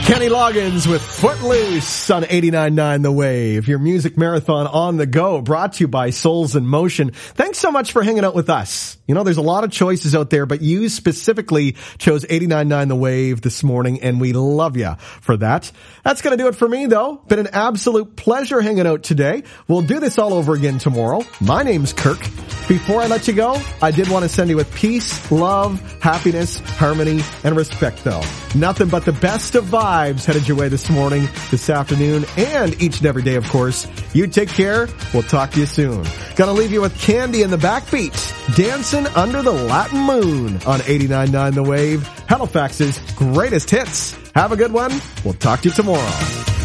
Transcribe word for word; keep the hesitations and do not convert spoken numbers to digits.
Kenny Loggins with Footloose on eighty-nine point nine The Wave. Your music marathon on the go, brought to you by Souls in Motion. Thanks so much for hanging out with us. You know, there's a lot of choices out there, but you specifically chose eighty-nine point nine The Wave this morning, and we love you for that. That's going to do it for me, though. Been an absolute pleasure hanging out today. We'll do this all over again tomorrow. My name's Kirk. Before I let you go, I did want to send you with peace, love, happiness, harmony, and respect, though. Nothing but the best of vibes headed your way this morning, this afternoon, and each and every day, of course. You take care. We'll talk to you soon. Gonna leave you with Candy in the Backbeat, Dancing Under the Latin Moon on eighty-nine point nine The Wave, Halifax's greatest hits. Have a good one. We'll talk to you tomorrow.